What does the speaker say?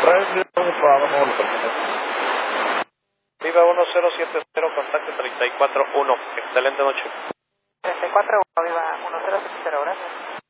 Viva 1070, contacto 341. Excelente noche. 34, viva 1070, gracias.